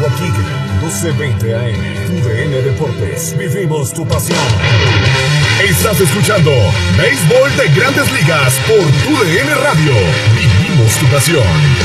Kick 12:20 AM. TUDN Deportes. Vivimos tu pasión. Estás escuchando Béisbol de Grandes Ligas por TUDN Radio. Vivimos tu pasión.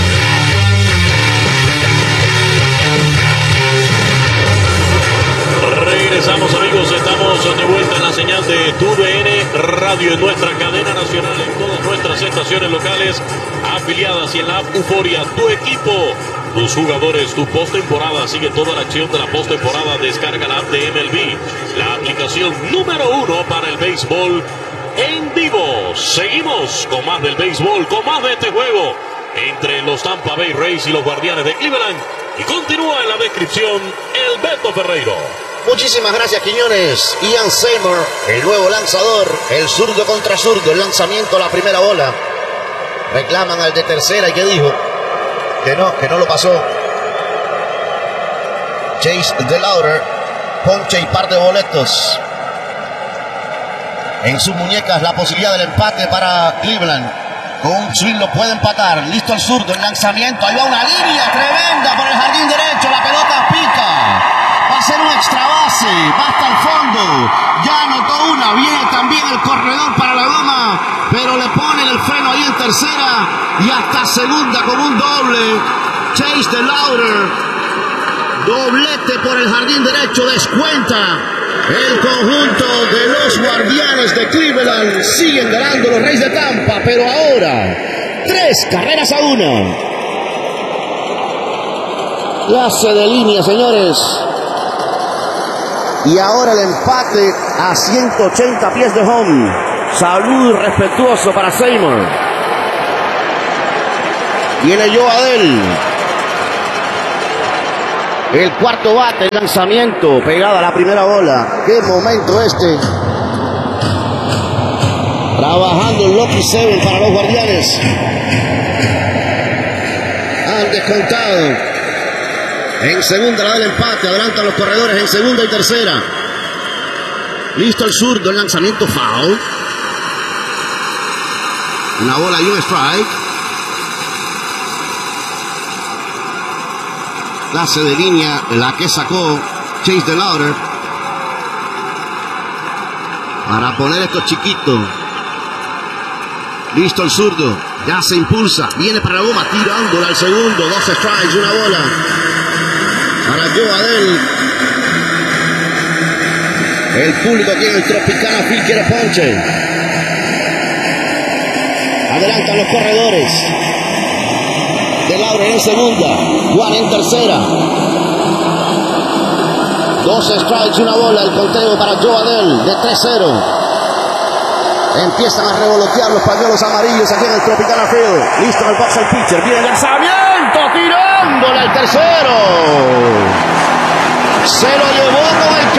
Regresamos, amigos, estamos de vuelta en la señal de TUDN Radio en nuestra cadena nacional, en todas nuestras estaciones locales afiliadas y en la app Euforia. Tu equipo, tus jugadores, tu postemporada. Sigue toda la acción de la postemporada. Descarga la app de MLB, la aplicación número 1 para el béisbol en vivo. Seguimos con más del béisbol, con más de este juego entre los Tampa Bay Rays y los Guardianes de Cleveland. Y continúa en la descripción el Beto Ferreiro. Muchísimas gracias, Quiñones. Ian Seymour, el nuevo lanzador, el zurdo contra zurdo, el lanzamiento a la primera bola. Reclaman al de tercera y que dijo que no lo pasó. Chase DeLauder, ponche y par de boletos. En sus muñecas la posibilidad del empate para Cleveland. Con un swing lo puede empatar. Listo el zurdo, el lanzamiento. Ahí va una línea tremenda por el jardín derecho. La pelota pica. Va a ser un extra base. Va hasta el fondo. Ya anotó una. Viene también el corredor para la goma. Pero le ponen el freno ahí en tercera. Y hasta segunda con un doble. Chase DeLauder. Doblete por el jardín derecho. Descuenta. El conjunto de los Guardianes de Cleveland. Siguen ganando los Reyes de Tampa, pero ahora 3-1. Clase de línea, señores. Y ahora el empate a 180 pies de home. Saludo respetuoso para Seymour. Viene Joe Adell. El cuarto bate, el lanzamiento, pegado a la primera bola. ¡Qué momento este! Trabajando el Lucky Seven para los Guardianes. Han descontado. En segunda la del empate, adelantan los corredores en segunda y tercera. Listo el zurdo, el lanzamiento foul. Una bola y un strike. Clase de línea la que sacó Chase DeLauder para poner esto chiquito. Listo el zurdo, ya se impulsa, viene para la goma, tirándola al segundo. 2 strikes, una bola para Joe Adell. El público aquí en el Tropicana Field quiere ponche. Adelantan los corredores. DeLauder en segunda, Juan en tercera. 2 strikes y una bola, el conteo para Joe Adell de 3-0. Empiezan a revolotear los pañuelos amarillos aquí en el Tropicana Field. Listo en el box el pitcher, viene el lanzamiento, tirándole al tercero. Se lo llevó con el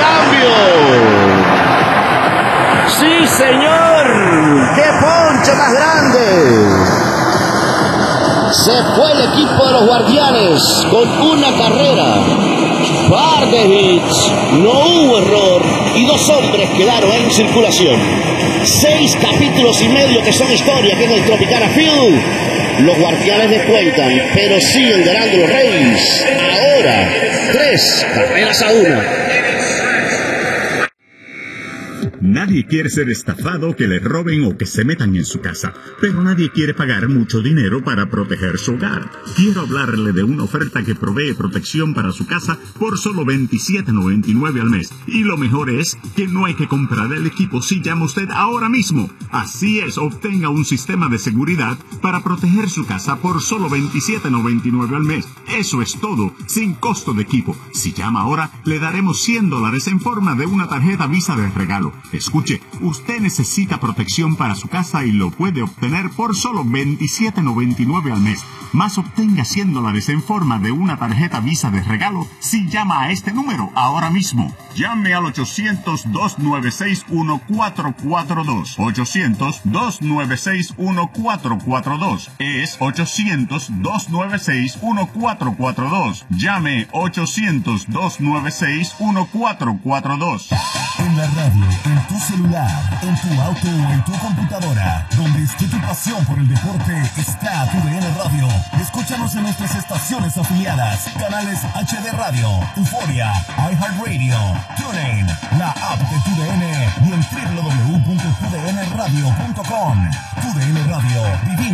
cambio. Sí, señor, qué ponche más grande. Se fue el equipo de los Guardianes con una carrera, par de hits, no hubo error y 2 hombres quedaron en circulación. 6 capítulos y medio que son historia aquí en el Tropicana Field. Los Guardianes descuentan, pero siguen ganando los Reyes. Ahora 3-1. Nadie quiere ser estafado, que le roben o que se metan en su casa, pero nadie quiere pagar mucho dinero para proteger su hogar. Quiero hablarle de una oferta que provee protección para su casa por solo $27.99 al mes. Y lo mejor es que no hay que comprar el equipo si llama usted ahora mismo. Así es, obtenga un sistema de seguridad para proteger su casa por solo $27.99 al mes. Eso es todo, sin costo de equipo. Si llama ahora, le daremos $100 en forma de una tarjeta Visa de regalo. Escuche, usted necesita protección para su casa y lo puede obtener por solo $27.99 al mes. Más obtenga $100 en forma de una tarjeta Visa de regalo si llama a este número ahora mismo. Llame al 800-296-1442. 800-296-1442. Es 800-296-1442. Llame 800-296-1442. En la radio, en tu celular, en tu auto o en tu computadora. Donde esté tu pasión por el deporte, está TUDN Radio. Escúchanos en nuestras estaciones afiliadas, canales HD Radio, Euforia, iHeartRadio, TuneIn, la app de TUDN y en www.tudnradio.com. TUDN Radio, vivimos